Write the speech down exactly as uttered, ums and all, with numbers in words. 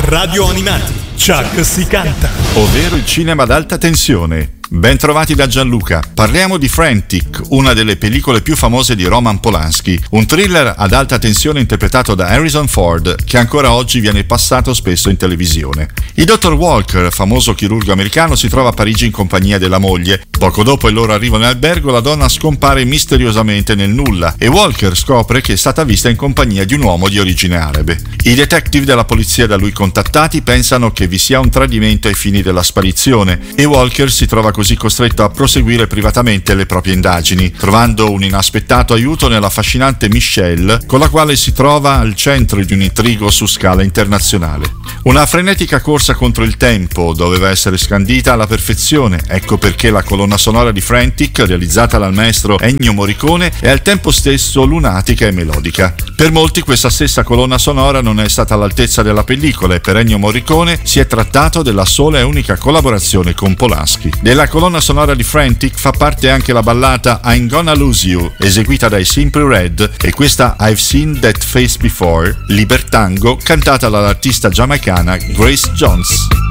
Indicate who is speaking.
Speaker 1: Radio Animati, Chuck si canta.
Speaker 2: Ovvero il cinema ad alta tensione. Ben trovati da Gianluca. Parliamo di Frantic, una delle pellicole più famose di Roman Polanski, un thriller ad alta tensione interpretato da Harrison Ford che ancora oggi viene passato spesso in televisione. Il dottor Walker, famoso chirurgo americano, si trova a Parigi in compagnia della moglie. Poco dopo il loro arrivo in albergo, la donna scompare misteriosamente nel nulla e Walker scopre che è stata vista in compagnia di un uomo di origine arabe. I detective della polizia da lui contattati pensano che vi sia un tradimento ai fini della sparizione e Walker si trova così così costretto a proseguire privatamente le proprie indagini, trovando un inaspettato aiuto nella affascinante Michelle, con la quale si trova al centro di un intrigo su scala internazionale. Una frenetica corsa contro il tempo doveva essere scandita alla perfezione, ecco perché la colonna sonora di Frantic, realizzata dal maestro Ennio Morricone, è al tempo stesso lunatica e melodica. Per molti questa stessa colonna sonora non è stata all'altezza della pellicola e per Ennio Morricone si è trattato della sola e unica collaborazione con Polanski. Della colonna sonora di Frantic fa parte anche la ballata I'm Gonna Lose You, eseguita dai Simply Red, e questa I've Seen That Face Before, Libertango, cantata dall'artista giamaicana Grace Jones.